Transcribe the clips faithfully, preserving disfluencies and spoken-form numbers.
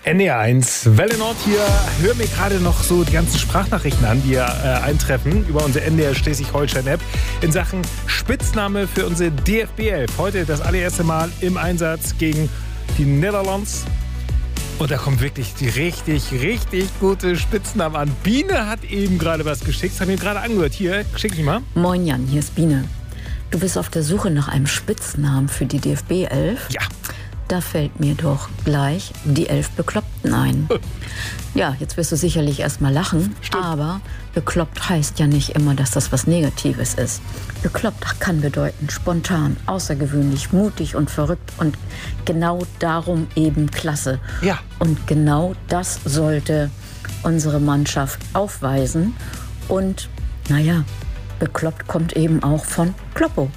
N D R eins, Welle Nord hier. Hör mir gerade noch so die ganzen Sprachnachrichten an, die ja äh, eintreffen über unsere N D R Schleswig-Holstein-App in Sachen Spitzname für unsere D F B elf. Heute das allererste Mal im Einsatz gegen die Netherlands. Und da kommt wirklich die richtig, richtig gute Spitznamen an. Biene hat eben gerade was geschickt. Das haben wir gerade angehört. Hier, schick mich mal. Moin Jan, hier ist Biene. Du bist auf der Suche nach einem Spitznamen für die D F B elf? Ja. Da fällt mir doch gleich die elf Bekloppten ein. Ja, jetzt wirst du sicherlich erstmal lachen, Stimmt. aber bekloppt heißt ja nicht immer, dass das was Negatives ist. Bekloppt kann bedeuten spontan, außergewöhnlich, mutig und verrückt und genau darum eben klasse. Ja. Und genau das sollte unsere Mannschaft aufweisen. Und naja, bekloppt kommt eben auch von Kloppo.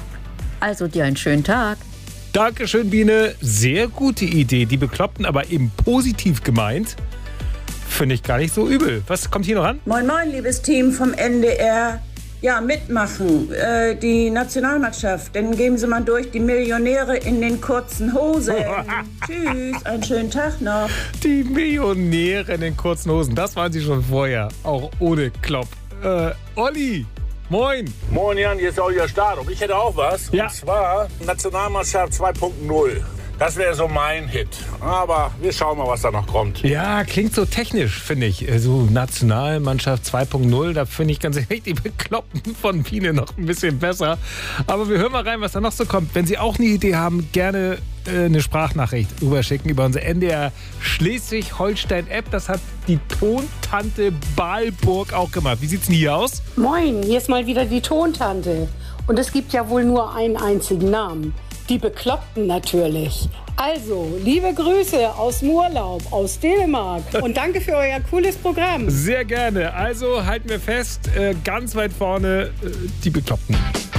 Also dir einen schönen Tag. Dankeschön, Biene. Sehr gute Idee. Die Bekloppten, aber eben positiv gemeint. Finde ich gar nicht so übel. Was kommt hier noch an? Moin, moin, liebes Team vom N D R. Ja, mitmachen. Äh, die Nationalmannschaft. Dann geben Sie mal durch die Millionäre in den kurzen Hosen. Tschüss, einen schönen Tag noch. Die Millionäre in den kurzen Hosen. Das waren sie schon vorher. Auch ohne Klopp. Äh, Olli. Moin. Moin Jan, hier ist auch wieder Start. Und ich hätte auch was. Ja. Und zwar Nationalmannschaft zwei Punkt null. Das wäre so mein Hit. Aber wir schauen mal, was da noch kommt. Ja, klingt so technisch, finde ich. So Nationalmannschaft zwei Punkt null, da finde ich ganz ehrlich die Bekloppten von Biene noch ein bisschen besser. Aber wir hören mal rein, was da noch so kommt. Wenn Sie auch eine Idee haben, gerne äh, eine Sprachnachricht rüberschicken über unsere N D R Schleswig-Holstein-App. Das hat die Tontante Balburg auch gemacht. Wie sieht's denn hier aus? Moin, hier ist mal wieder die Tontante. Und es gibt ja wohl nur einen einzigen Namen. Die Bekloppten natürlich. Also, liebe Grüße aus dem Urlaub, aus Dänemark. Und danke für euer cooles Programm. Sehr gerne. Also halten wir fest, äh, ganz weit vorne äh, die Bekloppten.